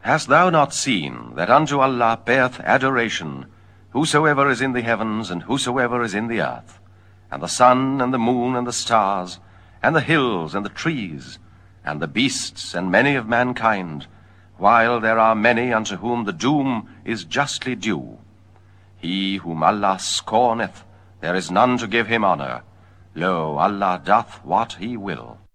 Hast thou not seen that unto Allah payeth adoration whosoever is in the heavens and whosoever is in the earth, and the sun and the moon and the stars, and the hills and the trees, and the beasts and many of mankind, while there are many unto whom the doom is justly due? He whom Allah scorneth, there is none to give him honor. Lo, Allah doth what he will.